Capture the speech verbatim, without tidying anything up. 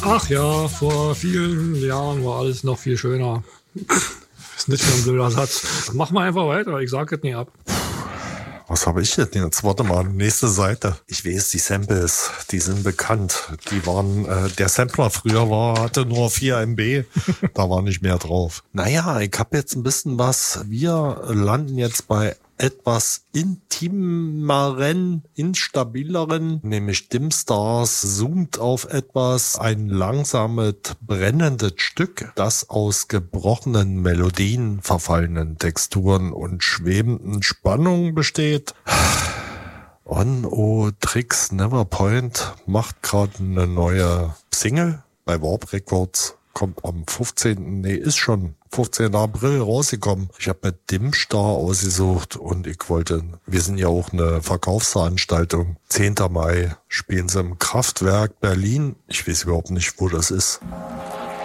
Ach ja, vor vielen Jahren war alles noch viel schöner. Ist nicht mehr ein blöder Satz. Mach mal einfach weiter, ich sag es nicht ab. Was habe ich denn jetzt? Warte mal, nächste Seite. Ich weiß, die Samples, die sind bekannt. Die waren, äh, der Sampler früher war, hatte nur vier Megabyte. Da war nicht mehr drauf. Naja, ich habe jetzt ein bisschen was. Wir landen jetzt bei etwas intimeren, instabileren, nämlich Dimstars zoomt auf etwas, ein langsames, brennendes Stück, das aus gebrochenen Melodien, verfallenen Texturen und schwebenden Spannungen besteht. On O Tricks Neverpoint macht gerade eine neue Single bei Warp Records. Kommt am fünfzehnten Nee, ist schon fünfzehnten April rausgekommen. Ich habe mit Dimstar ausgesucht und ich wollte, wir sind ja auch eine Verkaufsveranstaltung. zehnten Mai spielen sie im Kraftwerk Berlin. Ich weiß überhaupt nicht, wo das ist.